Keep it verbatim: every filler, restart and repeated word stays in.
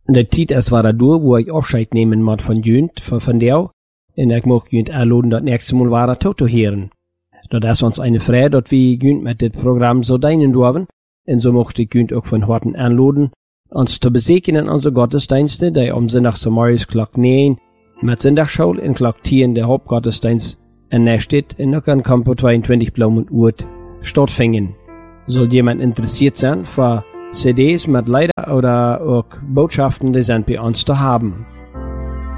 de tijd is waar dat door, wo ich Abscheid nehmen moet van Jünd, van, van jou, en ich mag Jünd einladen, dat nächste Mal war tot zu hören. Dat is uns eine Freude, dat wir Jünd mit dit Programm so dienen dürfen, und so möchte ich Jünd auch von Horten einladen, uns zu besegnen unsere Gottesdienste, die am Sonntag so morgens Glock neun, mit Sonntagsschule in Glock zehn der Hauptgottesdienst in der Stadt in noch an Campo zweiundzwanzig Blaumund Uhr stattfinden. Soll jemand interessiert sein für C Ds mit Lieder oder auch Botschaften, die sind bei uns zu haben.